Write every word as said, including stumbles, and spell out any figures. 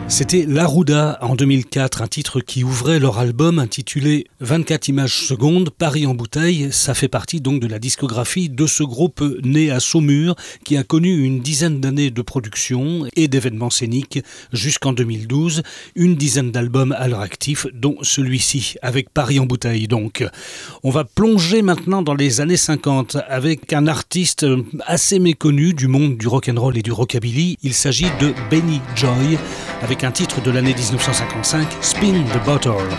C'était Larouda en deux mille quatre, un titre qui ouvrait leur album intitulé vingt-quatre images secondes, Paris en bouteille. Ça fait partie donc de la discographie de ce groupe né à Saumur qui a connu une dizaine d'années de production et d'événements scéniques jusqu'en deux mille douze. Une dizaine d'albums à leur actif, dont celui-ci, avec Paris en bouteille donc. On va plonger maintenant dans les années cinquante avec un artiste assez méconnu du monde du rock'n'roll et du rockabilly. Il s'agit de Benny Joy, avec un titre de l'année dix-neuf cent cinquante-cinq, Spin the Bottle.